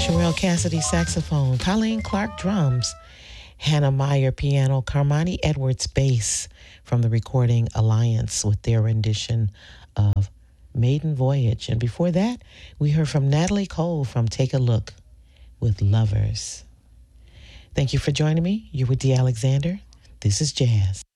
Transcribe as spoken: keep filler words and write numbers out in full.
Sherelle Cassidy saxophone, Colleen Clark drums, Hannah Meyer piano, Carmani Edwards bass from the recording Alliance with their rendition of Maiden Voyage. And before that, we heard from Natalie Cole from Take a Look with Lovers. Thank you for joining me. You're with Dee Alexander. This is Jazz.